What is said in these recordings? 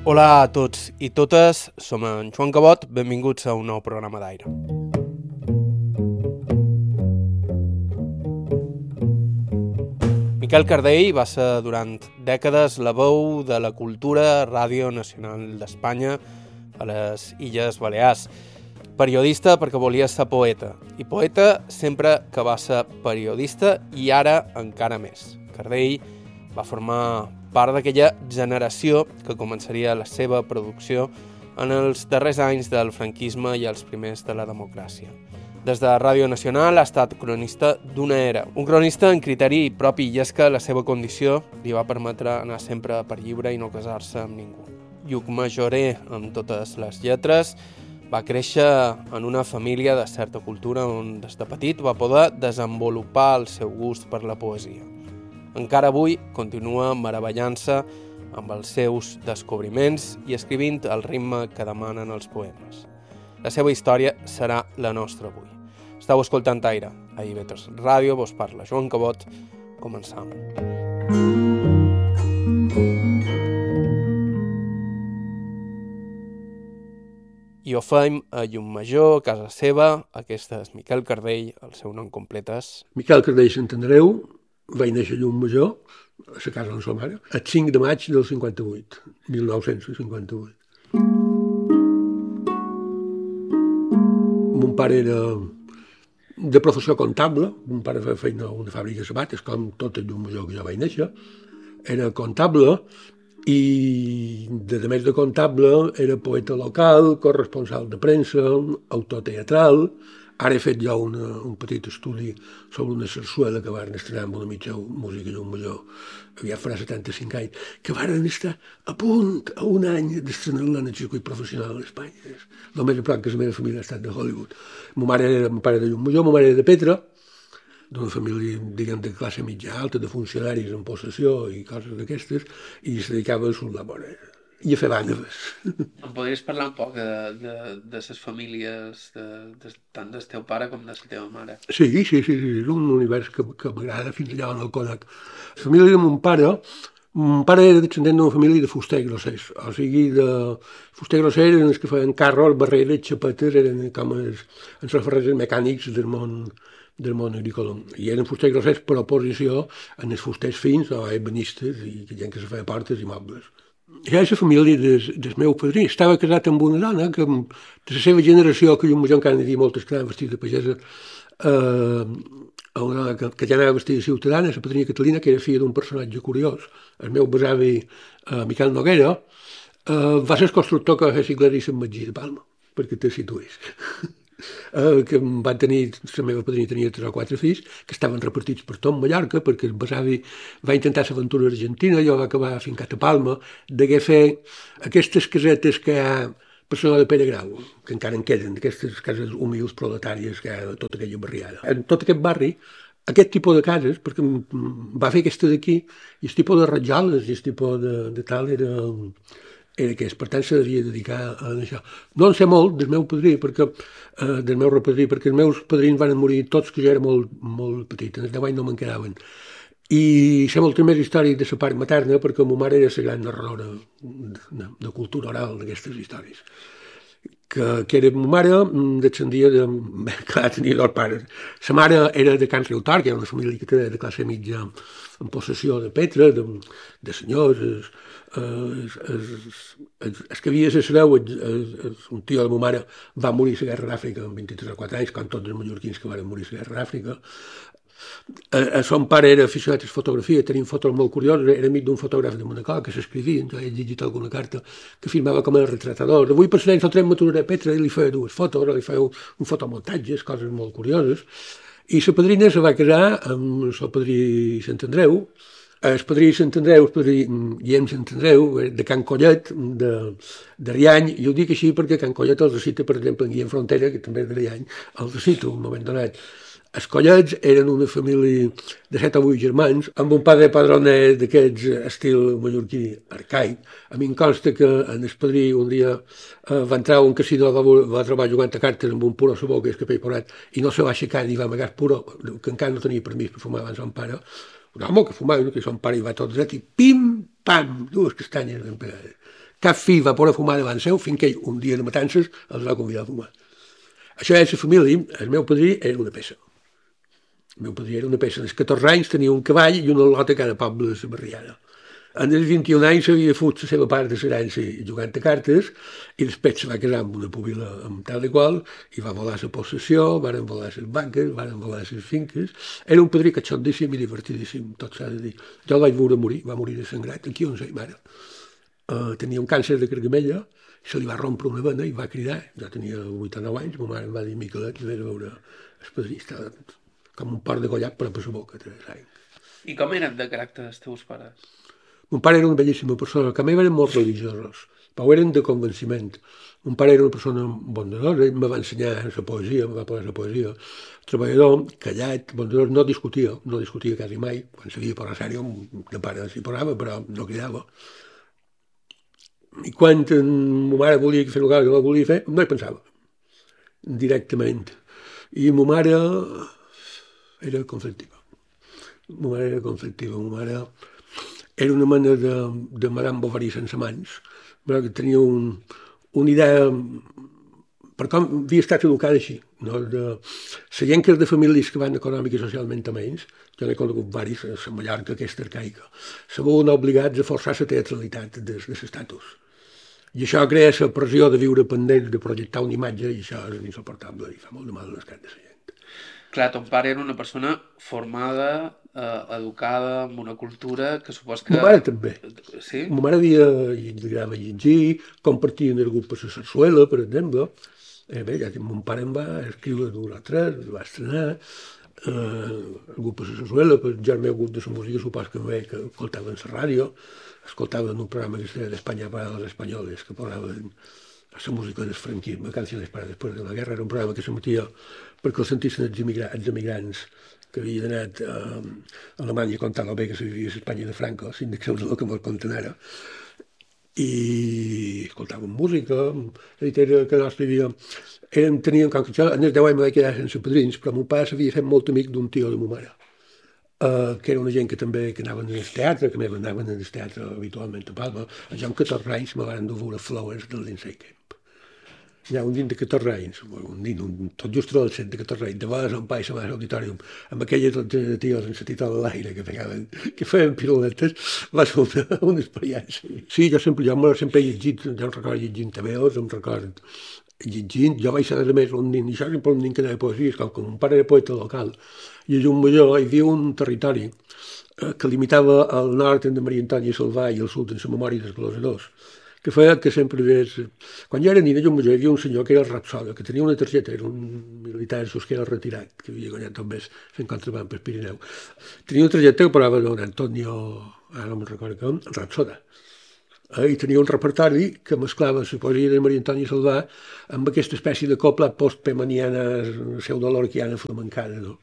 Hola a tots i totes, som en Joan Cabot, benvinguts a un nou programa d'Aire. Miquel Cardell va ser durant dècades la veu de la cultura a Ràdio Nacional d'Espanya a les Illes Balears. Periodista perquè volia ser poeta, i poeta sempre que va ser periodista i ara encara més. Cardell va formar part d'aquella generació que començaria la seva producció en els darrers anys del franquisme i els primers de la democràcia. Des de Ràdio Nacional ha estat cronista d'una era, un cronista en criteri propi, i és que la seva condició li va permetre anar sempre per lliure i no casar-se amb ningú. Lluc majorer amb totes les lletres, va créixer en una família de certa cultura on des de petit va poder desenvolupar el seu gust per la poesia. Encara avui continua meravellant-se amb els seus descobriments i escrivint el ritme que demanen els poemes. La seva història serà la nostra avui. Estau escoltant Aire. A IB3 Ràdio vos parla Joan Cabot. Començam. I ho fem a Llucmajor, a casa seva. Aquest és Miquel Cardell, el seu nom complet és... Miquel Cardell s'entendreu, vaig néixer a Llucmajor, a la casa de la seva mare, el 5 de maig del 58, 1958. Mon pare era de professió comptable, mon pare feia una fàbrica de sabates, com tot el Llucmajor que jo vaig néixer, era comptable i, a més de comptable, era poeta local, corresponsal de premsa, autor teatral. Ara he fet jo un petit estudi sobre una sarsuela que varen estrenar amb una mitja música Llucmajor, aviat farà 75 anys, que varen estar a punt, a un any d'estrenar-la en el circuit professional a Espanya. El més a prop que la meva família ha estat de Hollywood. Mon pare era de Llucmajor, ma mare era de Petra, d'una família, diguem, de classe mitja alta, de funcionaris en possessió i coses d'aquestes, i se dedicava a l'amor i a fer vàneves. Em podries parlar un poc de les famílies, tant del teu pare com de la teva mare? Sí, és un univers que m'agrada fins allà on el conec. La família de mon pare era descendent d'una família de fuster grossers, o sigui, de fuster grossers eren els que feien carros, barreres, xapetes, eren com els ferrers mecànics del món agrícola. I eren fusters grossers per oposició en els fusters fins o ebenistes i gent que se feia portes i mobles. Ja és la família del meu padrí. Estava casat amb una dona que, de la seva generació, que jo encara n'hi havia moltes que anaven vestits de pagesa, una dona que ja anava vestida de ciutadana, la padrina Catalina, que era filla d'un personatge curiós. El meu besavi, Miquel Noguera, va ser el constructor que va fer Sigler i Sant Magí de Palma, perquè te situïs. Que van tenir, la meva padrina tenia 3 o 4 fills que estaven repartits per tot Mallorca, perquè el besavi va intentar l'aventura argentina, jo va acabar fincat a Palma, degué fer aquestes casetes que hi ha per la de Pere Grau, que encara en queden, aquestes cases humils proletàries que hi ha a tota aquella barriada. En tot aquest barri, aquest tipus de cases, perquè va fer aquesta d'aquí, i el tipus de rajoles i el tipus de tal era aquest, per tant se devia dedicar a això. No en sé molt del meu padrí, del meu repadrí, perquè els meus padrins van morir tots que jo era molt, molt petit, en els 10 anys no me'n quedaven. I sé moltes més històries de la part materna, perquè ma mare era la gran narradora de cultura oral d'aquestes històries. Que era ma mare, descendia de... Clar, tenia 2 pares. La mare era de Can Riutor, que era una família que era de classe mitja en possessió de Petra, de senyors. El que havia de sabeu, un tio de ma mare va morir a la Guerra d'Àfrica amb 23 o 4 anys, com tots els mallorquins que van morir a la Guerra d'Àfrica. Son pare era aficionat a la fotografia, tenia fotos molt curioses, era amic d'un fotògraf de Manacor que s'escrivia, jo he llegit alguna carta que firmava com a retratador. Avui per l'any el m'aturaré a Petra i li feia 2 fotos, li feia un fotomuntatge, coses molt curioses. I la padrina se va casar amb el padrí Sant Andreu. El padrí Sant Andreu, el padrí Guillem Sant Andreu, de Can Collet, de Riany, i ho dic així perquè Can Collet els cita, per exemple, en Guillem Frontera, que també és de Riany, els cito un moment donat. Els Collets eren una família de 7 o 8 germans, amb un padre padroner d'aquests estil mallorquí arcaic. A mi em consta que en el padrí un dia va entrar a un casino, va trobar jugant a cartes amb un puro a la boca, el capell porat, i no se va aixecar ni va amagar puro, que encara no tenia permís per fumar abans son pare. Un home que fumava, que son pare hi va tot dret i pim, pam, 2 castanyes ben pegades. cap fill va poder fumar davant seu fins que ell, un dia de matances, els va convidar a fumar. Això és la família, el meu padrí era una peça. El meu padrí era una peça. Dels 14 anys tenia un cavall i una lota a cada poble de la barriada. En els 21 anys s'havia fot la seva part de l'herència jugant a cartes i després se va casar amb una púbila amb tal i qual i va volar la possessió, van volar les banques, van volar les finques. Era un padrí catxondíssim i divertidíssim, tot s'ha de dir. Jo el vaig veure morir, va morir de sangrat, aquí on sei mare. Tenia un càncer de cargamella, se li va rompre una vena i va cridar. Jo tenia 8 o 9 anys, ma mare em va dir, Miquelet, vés a veure el padrí, estava com un port de collat per a la boca, 3 anys. I com eren de caràcter els teus pares? Mon pare era una bellíssima persona, que a mi eren molt religiosos, però eren de convenciment. Mon pare era una persona bondadosa, ell em va ensenyar la poesia, em va posar la poesia. Treballador, callat, bondador, no discutia quasi mai. Quan s'havia de posar sèrio, de pare s'hi posava, però no cridava. I quan ma mare volia fer una cosa que no volia fer, no hi pensava, directament. I ma mare era conflictiva. Ma mare era una mena de Madame Bovary sense mans, però que tenia una idea, per com havia estat educada així, no? La gent que és de famílies que van econòmic i socialment a menys, jo n'he conegut varis, la Mallorca aquesta arcaica, se veuen obligats a forçar la teatralitat de l'estatus. I això crea la pressió de viure pendent, de projectar una imatge, i això és insuportable i fa molt de mal a l'escat de la gent. Clar, ton pare era una persona formada, educada, amb una cultura que supos que... Ma mare també. Sí? Ma mare li agradava llegir, compartien el grup a la sarsuela, per exemple. Bé, ja mon pare em va escriure d'un altre, el va estrenar, el grup a la sarsuela, jo el meu grup de la música supos que bé, que escoltaven la ràdio, escoltaven un programa que es deia d'Espanya para los españoles, que posaven la música del franquisme, Canciones para después de la guerra, era un programa que s'emetia perquè el sentissin els emigrants que havien anat a Alemanya a contar el bé que se vivia a l'Espanya de Franco, s'indexeu el que mos conten ara. I escoltàvem música, és a dir, que nostre vivia... Teníem, com que jo, en els 10 anys me vaig quedar sense padrins, però mon pare s'havia fet molt amic d'un tio de ma mare, que era una gent que també que anaven al teatre, que anaven al teatre habitualment a Palma. Jo amb 14 anys me van dur veure Flowers del Lindsay Kemp. Hi ha un nen de 14 anys, tot just adolescent de 14 anys, de vegades un pa i se va a l'auditorium, amb aquelles tios en la titola a l'aire que feien piruletes, va ser una experiència. Sí, jo sempre he llegit, jo em recordo llegint TVOs, em recordo llegint, jo vaig ser a més un nen, i això sempre un nen que anava a poesies, com que mon pare era poeta local, i a Montmajor hi havia un territori que limitava al nord de Maria Antònia Salvà i al sud en la memòria dels glosadors, que feia que sempre ves... Quan jo era nen a Montmajor hi havia un senyor que era el Rapsoda, que tenia una targeta, era un militar que era retirat, que havia guanyat també fent contraband per Pirineu. Tenia una targeta que parava d'un Antonio, ara no me'n recordo com, Rapsoda. I tenia un repertori que mesclava la poesia de Maria Antònia Salvà amb aquesta espècie de copla post-pemaniana, pseudolorquiana flamencana, no?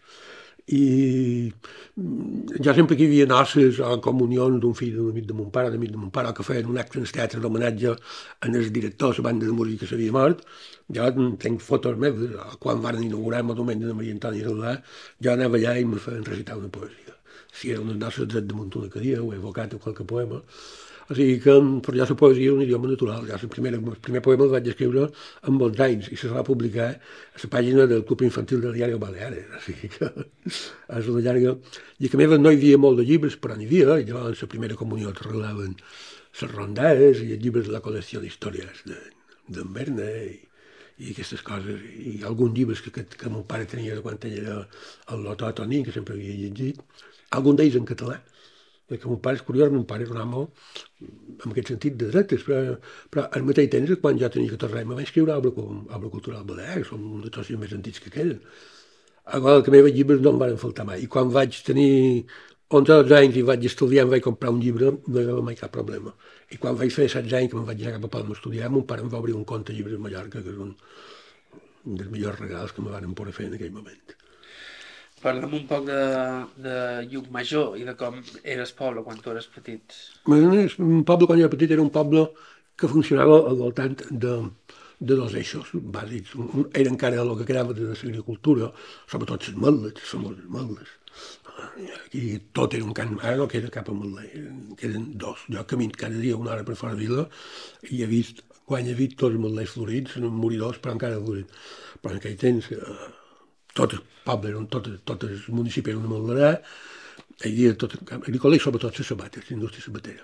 I jo sempre que hi havia noces o comunions d'un fill d'un amic de mon pare, o que feien un acte en el teatre d'homenatge en el director de la banda de música que s'havia mort, jo tenc fotos meves, quan van inaugurar el monument de Maria Antònia Salvà, jo anava allà i me feien recitar una poesia. Si eren unes noces dret damunt una cadira, ho he evocat en qualque poema. O sigui que per jo la poesia és un idioma natural. Jo el primer poema el vaig escriure amb 11 anys i se va publicar a la pàgina del Club Infantil del Diari Baleares. O sigui que és una llarga... I que a més no hi havia molt de llibres, però n'hi havia. I llavors la primera comunió te regalaven les rondades i els llibres de la col·lecció d'històries d'en Verne i aquestes coses. I alguns llibres que mon pare tenia de quan ell era el Lotó Toní, que sempre havia llegit. Alguns d'ells en català. Perquè mon pare és curiós, mon pare era un home en aquest sentit de dretes, però al mateix temps, quan jo tenia 14 anys, me vaig escriure Obra Cultural Balear, som un dels socis més antics que queden. Igual que meus llibres no em van faltar mai. I quan vaig tenir 11 o 12 anys i vaig estudiar, em vaig comprar un llibre, no hi havia mai cap problema. I quan vaig fer 16 anys, que me'n vaig anar cap a Palma a estudiar, mon pare em va obrir un compte de llibres a Mallorca, que és un dels millors regals que me van poder fer en aquell moment. Parla'm un poc de Llucmajor i de com eres poble quan tu eres petit. Un poble, quan jo era petit, era un poble que funcionava al voltant de dos eixos bàsics. Era encara el que quedava de l'agricultura, sobretot les meldes, les famoses meldes. Aquí tot era un camp, ara no queda cap ametller, queden dos. Jo camino cada dia una hora per fora de vila i quan he vist tots els ametlers florits, moridors, però encara florits. Però en aquell temps, tot el poble, tot el municipi era un ametlerar, hi havia tot el camp agrícola i sobretot les sabates, la indústria sabatera.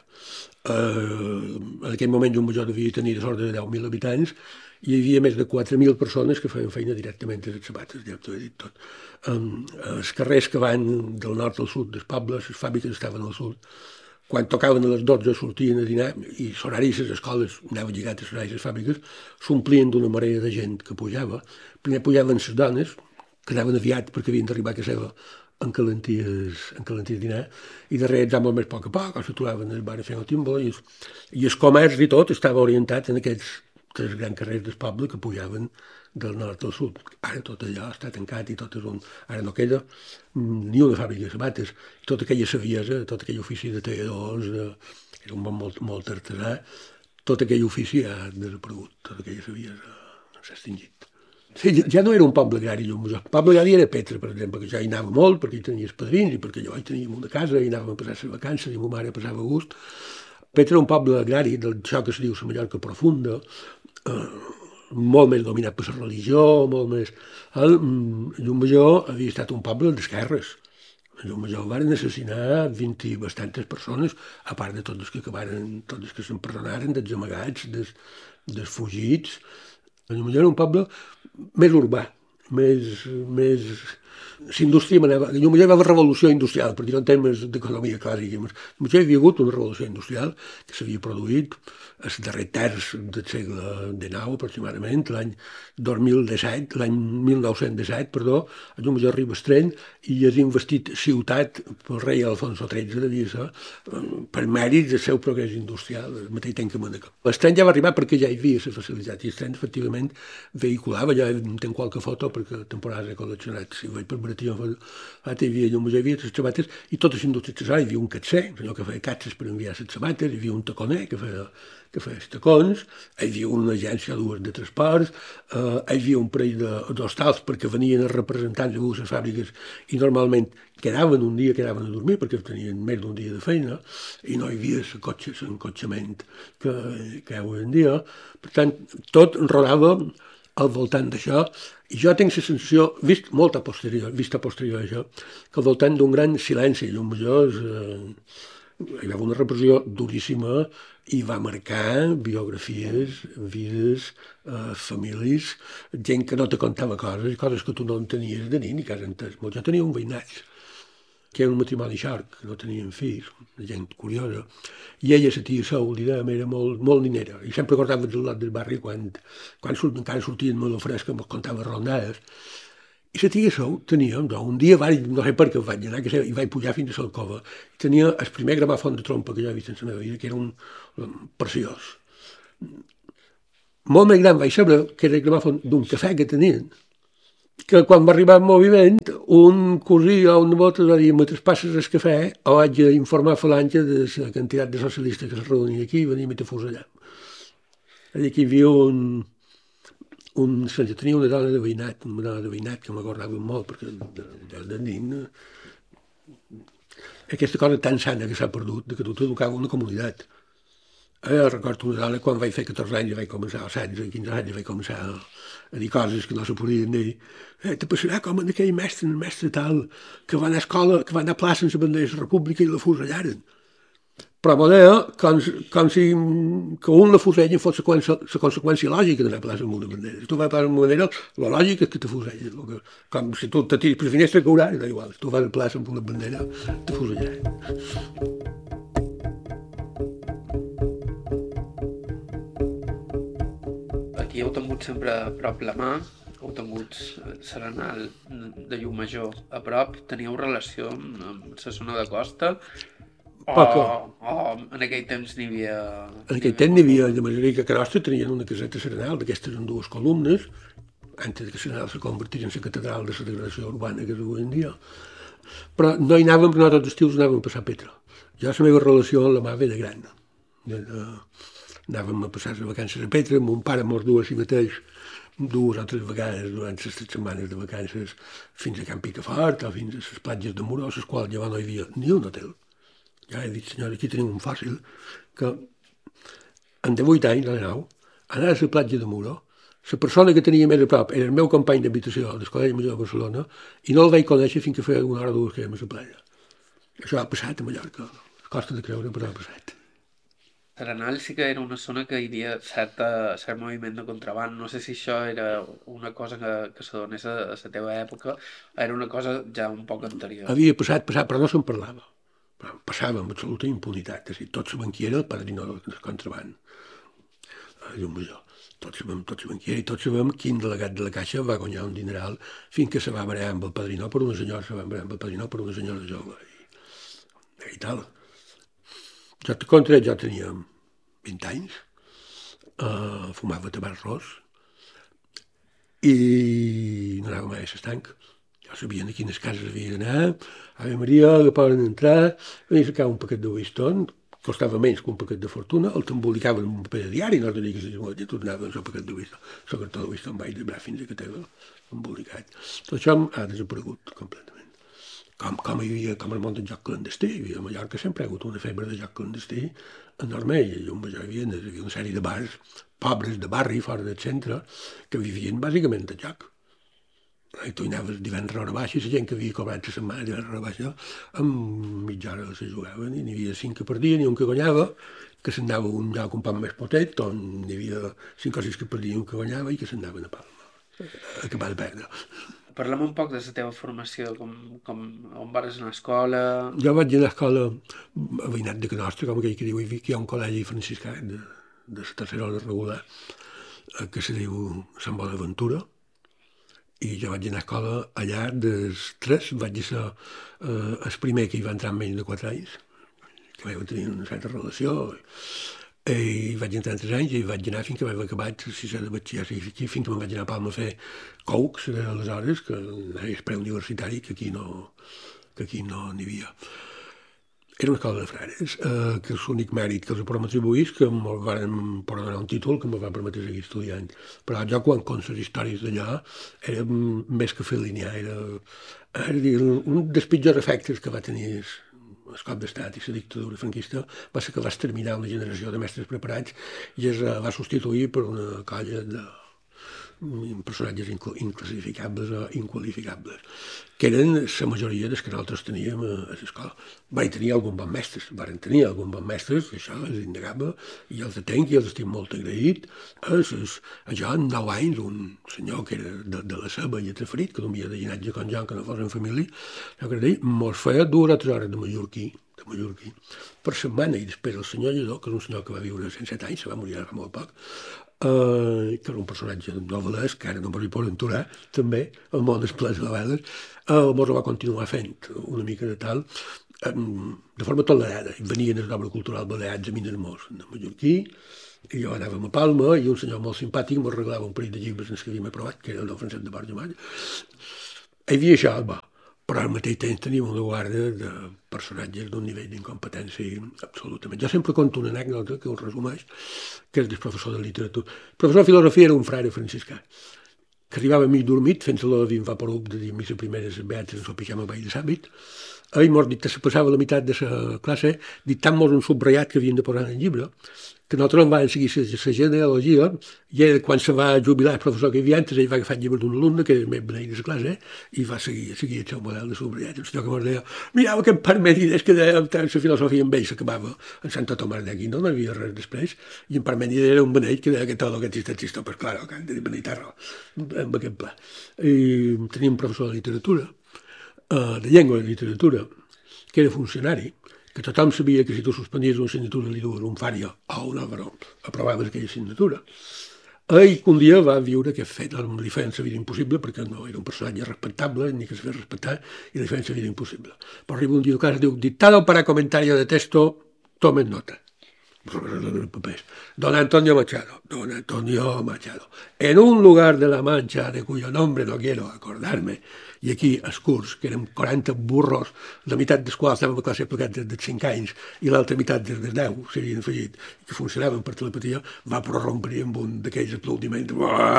En aquell moment un major devia tenir de l'ordre de 10.000 habitants i hi havia més de 4.000 persones que feien feina directament a les sabates, ja t'ho he dit tot. Els carrers que van del nord al sud dels pobles, les fàbriques estaven al sud, quan tocaven a les 12 sortien a dinar i l'horari de les escoles anaven lligats a l'horari de les fàbriques, s'omplien d'una marea de gent que pujava. Primer pujaven les dones, que anaven aviat perquè havien d'arribar a casa seva en calenties dinar, i darrere els homes més a poc, s'aturaven al bar a fer el timbo, i el comerç i tot estava orientat en aquests tres grans carrers del poble que pujaven del nord al sud. Ara tot allò està tancat i tot és ara no queda ni una fàbrica de sabates. I tota aquella saviesa, tot aquell ofici de talladors, era un món molt artesà, tot aquell ofici ha desaparegut, tota aquella saviesa s'ha extingit. Sí, ja no era un poble agrari, el poble agrari era Petra, per exemple, que jo hi anava molt, perquè hi tenia els padrins, i perquè jo hi tenia una casa, i anàvem a passar les vacances, i ma mare passava a gust. Petra era un poble agrari, d'això que es diu la Mallorca profunda, molt més dominat per la religió, molt més... Llucmajor havia estat un poble d'esquerres. A Llucmajor van assassinar 20 i bastantes persones, a part de tots els que acabaren, tots els que s'empresonaren, dels amagats, dels fugits. A Llucmajor era un poble més urbà, més s'indústria manava... Llucmajor hi va haver revolució industrial, per dir en termes d'economia clàssica. Llucmajor hi havia hagut una revolució industrial que s'havia produït el darrer terç del segle XIX, aproximadament, l'any 2017, l'any 1917, perdó, a Llucmajor arriba el tren i és investit ciutat pel rei Alfonso XIII, devia ser, per mèrits del seu progrés industrial, el mateix temps que Manacor. El tren ja va arribar perquè ja hi havia la facilitat, i el tren efectivament vehiculava, ja tenc qualque foto perquè temporades he col·leccionat, si ho veig per Baratia, hi havia Llucmajor, hi havia les sabates i totes les indústries accessòries, hi havia un catxer, allò que feia catxes per enviar les sabates, hi havia un taconer que feia els tacons, hi havia una agència de transports, hi havia un parell d'hostals perquè venien els representants de les fàbriques i normalment quedaven un dia, quedaven a dormir perquè tenien més d'un dia de feina i no hi havia l'encotxament que hi ha avui en dia. Per tant, tot rodava al voltant d'això i jo tinc la sensació, vista a posterior a això, que al voltant d'un gran silenci, Llucmajor hi va haver una repressió duríssima i va marcar biografies, vides, famílies, gent que no te contava coses que tu no entenies de ni que has entès. Jo tenia un veïnat, que era un matrimoni xorc, que no tenien fills, gent curiosa, i ella, la tia Sol, era molt ninera, i sempre acordava del lot del barri quan encara sortien molt fresca, ens contava rondades. I la tia Sol tenia, un dia, no sé per què vaig anar, i vaig pujar fins a l'alcova, i tenia el primer gramòfon de trompa que jo he vist en la meva vida, que era un preciós. Molt més gran vaig saber que era el gramòfon d'un cafè que tenien, que quan va arribar el moviment, un cosí o un nebot va dir, me traspasses el cafè o haig d'informar Falange de la quantitat de socialistes que es reunia aquí i venim i t'afusellam. Aquí hi havia tenia una dona de veïnat que m'acordava molt, perquè de nin aquesta cosa tan sana que s'ha perdut, que tu t'educava una comunitat. Recordo una dona, quan vaig fer 14 anys, ja vaig començar, o 16, 15 anys, ja vaig començar a dir coses que no se podien dir. Te passarà com en aquell mestre tal, que va anar a escola, que va anar a plaça en la bandera de la República i la fusellaren. Però m'ho deia com si que un la fusella fos la conseqüència lògica d'anar a plaça amb una bandera. Si tu vas a plaça amb una bandera, la lògica és que te fusella. Com si tu te tiris per la finestra caurà, és igual. Si tu vas a plaça amb una bandera, te fusellaran. Aquí heu tingut sempre a prop la mà, heu tingut l'Arenal de Llucmajor a prop, teníeu relació amb la zona de costa? O en aquell temps n'hi havia... En aquell temps n'hi havia, de manera que a Nostra tenien una caseta serenal, d'aquestes en 2 columnes, antes que serenal se convertís en la catedral de la degradació urbana que és avui en dia. Però no hi anàvem, perquè no tots els estius anàvem a passar Petra. Jo la meva relació amb la mà ve de gran. anàvem a passar les vacances a Petra, mon pare mos du a si mateix 2 o 3 vegades durant les 3 setmanes de vacances fins a Can Picafort o fins a les platges de Muro, a les quals llavors no hi havia ni un hotel. Ja he dit, senyora, aquí tenim un fòssil que en 18 anys, a la nau, anar a la platja de Muro, la persona que tenia més a prop era el meu company d'habitació del Col·legi Major de Barcelona i no el vaig conèixer fins que feia una hora o dues que érem a la platja. Això ha passat a Mallorca. Costa de creure, però ha passat. Arenal sí que era una zona que hi havia cert moviment de contraband. No sé si això era una cosa que se donés a la teva època, era una cosa ja un poc anterior. Havia passat, però no se'n parlava. Però passava amb absoluta impunitat. És a dir, tot sabem qui era el padrino del contraband. Llum Major. Tots sabem qui era i tots sabem quin delegat de la Caixa va guanyar un dineral fins que se va barallar amb el padrino per una senyora, jove i tal. Jo tenia 20 anys, fumava tabac ros i no anava mai a l'estanc. Ja sabien a quines cases havia d'anar, Ave Maria, que poden entrar, venia a sacar un paquet de Winston, costava menys que un paquet de fortuna, el t'embolicaven en un paper de diari, no tenia que ser molt, i tornava amb el paquet de Winston. Sobretot de Winston vaig debrar fins a que t'he embolicat. Tot això ha desaparegut completament. Com el món del joc clandestí. A Mallorca sempre hi ha hagut una febre de joc clandestí enorme i a Llum Major hi havia una sèrie de bars pobres de barri, fora del centre, que vivien bàsicament de joc. I tu hi anaves divendres a hora baixa i la gent que havia cobrat la setmana divendres a hora baixa amb mitja hora se jugaven i n'hi havia 5 que perdien i un que guanyava, que se'n anava a un lloc un poc més potet on n'hi havia 5 o 6 que perdien i un que guanyava i que se'n anaven a Palma a acabar de perdre. Parlem un poc de la teva formació, on vas anar a escola... Jo vaig anar a escola a veïnat de Canostra, com aquell que diu, que hi ha un col·legi franciscà de la tercera hora regular que se diu Sant Bonaventura, i jo vaig anar a escola allà dels 3, vaig ser el primer que hi va entrar amb menys de 4 anys, que vaig tenir una certa relació, i vaig entrar en 3 anys i vaig anar fins que vaig acabat el 6è de batxiller, fins que me'n vaig anar a Palma a fer COUC, aleshores, que és preuniversitari, que aquí no n'hi havia. Era una escola de frares, que l'únic mèrit que els podem atribuir és que me'l van donar un títol que em va permetre seguir estudiant. Però jo, quan conto les històries d'allà, era més que felinear, era un dels pitjors efectes que va tenir el cop d'estat i la dictadura franquista va ser que va exterminar una generació de mestres preparats i es va substituir per una colla de personatges inclassificables o inqualificables, que eren la majoria dels que nosaltres teníem a l'escola. Van tenir algun bon mestres, que això és innegable, i els tenc i els estic molt agraït. Jo, en 9 anys, un senyor que era de la Ceba i Atraferit, que dormia de llinatge com jo, que no fos en família, mos feia 2 o 3 hores de mallorquí per setmana, i després el senyor Lledó, que és un senyor que va viure 107 anys, se va morir fa molt poc, que era un personatge novel·lesc, que ara no m'hi poden aturar, també, el món dels plats novel·les, mos ho va continuar fent una mica de tal, de forma tolerada. Venien a l'obra cultural Balears a Minermós, de mallorquí, i jo anàvem a Palma, i un senyor molt simpàtic m'ho regalava un parell de llibres en què havíem aprovat, que era el del Francesc de Borja Moll. Hi havia això, però al mateix temps teníem una guarda de personatges d'un nivell d'incompetència absolutament. Jo sempre conto una anècdota que ho resumeix, que és del professor de literatura. El professor de filosofia era un frare franciscà, que arribava a mig dormit, fent-se la Vaporub de dir missa primera les beates en el pijama vell de sàbit. Ell mos dit que se passava la meitat de la classe dictant-nos un subratllat que havien de posar en el llibre, que nosaltres en vam seguir la genealogia, i ell, quan se va jubilar el professor que hi havia antes, ell va agafar el llibre d'un alumne, que era més beneit de la classe, i va seguir el seu model de subratllat. El senyor que mos deia, mireu que en Parmènides, que deia la filosofia amb ell s'acabava en Santo Tomàs d'Aquino, no hi havia res després, i en Parmènides era un beneit que deia que tot el que existe, pues claro, que han de beneitar-lo, amb aquest pla. I teníem un professor de literatura, de llengua i literatura, que era funcionari, que tothom sabia que si tu suspendies una assignatura li dues un fària o un òvaro, aprovaves aquella assignatura. Ell un dia va viure aquest fet, li feien la vida impossible, perquè no era un personatge respectable, ni que se feia respectar, i li feien la vida impossible. Però arriba un dia a casa i diu, dictado para comentario de texto, tomen nota. papers. Don Antonio Machado, Don Antonio Machado. En un lugar de la Mancha de cuyo nombre no quiero acordarme, i aquí els curs, que eren 40 burros, la meitat dels quals estaven a classe aplicats des dels 5 anys i l'altra meitat des dels 10 s'havien afegit, i que funcionaven per telepatia, va prorrompre amb un d'aquells aplaudiments.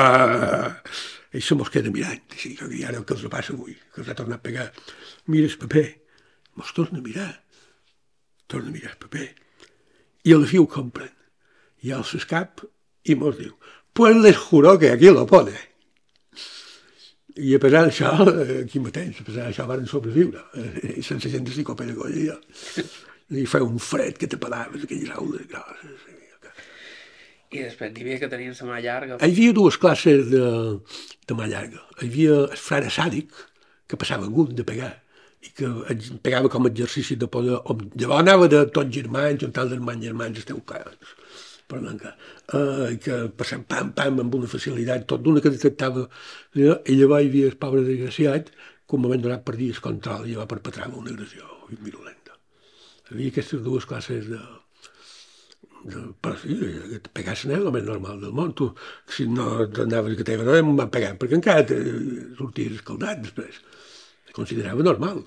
I se mos queda mirant, així, i ara què els passa avui, que els ha tornat a pegar. Mira el paper, mos torna a mirar el paper, i a la fi ho compren, i alça el cap i mos diu, pues les juro que aquí lo pone. I a pesar d'això, aquí mateix, a pesar d'això van sobreviure, sense gent de psicopedagogia. I feia un fred que te pelaves aquelles aules grosses. I després n'hi havia que tenien la mà llarga. Hi havia dues classes de mà llarga. Hi havia el frare sàdic, que passava gust de pegar, i que pegava com a exercici de poder. Llavors anava de tots germans, un tal germans esteu caros, i que passava pam, amb una facilitat, tot d'una que detectava. I llavors hi havia el pobre desgraciat que un moment donat perdia el control i va perpetrar una agressió virulenta. Hi havia aquestes dues classes però sí, pegar-se n'és el més normal del món. Tu, si no t'anaves que teva no em van pegar, perquè encara sorties escaldat després. Es considerava normal.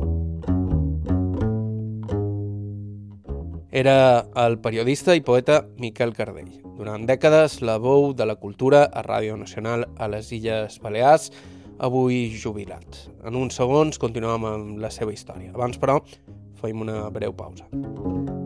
Era el periodista i poeta Miquel Cardell. Durant dècades, la veu de la cultura a Ràdio Nacional a les Illes Balears, avui jubilat. En uns segons continuem amb la seva història. Abans, però, fem una breu pausa.